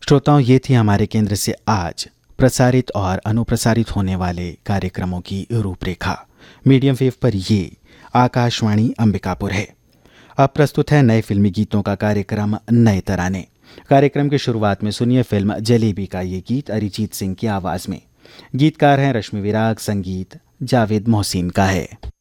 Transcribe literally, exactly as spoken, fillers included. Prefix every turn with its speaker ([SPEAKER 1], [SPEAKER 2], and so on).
[SPEAKER 1] श्रोताओं, ये थी हमारे केंद्र से आज प्रसारित और अनुप्रसारित होने वाले कार्यक्रमों की रूपरेखा। मीडियम वेव पर ये आकाशवाणी अंबिकापुर है। अब प्रस्तुत है नए फिल्मी गीतों का कार्यक्रम नए तराने। कार्यक्रम की शुरुआत में सुनिए फिल्म जलेबी का ये गीत अरिजीत सिंह की आवाज में। गीतकार हैं रश्मि विराग, संगीत जावेद मोहसिन का है।